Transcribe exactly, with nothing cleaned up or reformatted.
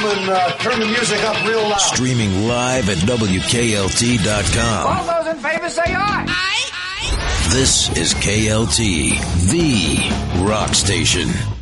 gentlemen, uh, turn the music up real loud. Streaming live at W K L T dot com. All those in favor say aye. Aye. This is K L T, the rock station.